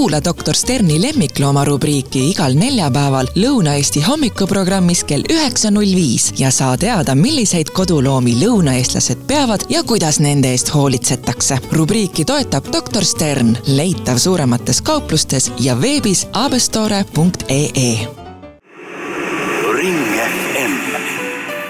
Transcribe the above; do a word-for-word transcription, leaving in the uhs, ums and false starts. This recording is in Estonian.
Kuula doktor Sterni lemmiklooma rubriiki igal neljapäeval Lõuna-Eesti hommikuprogrammis kell üheksa null viis ja saa teada, milliseid koduloomi lõunaeestlased peavad ja kuidas nende eest hoolitsetakse. Rubriiki toetab doktor Stern, leitav suuremates kauplustes ja veebis abestore punkt ee.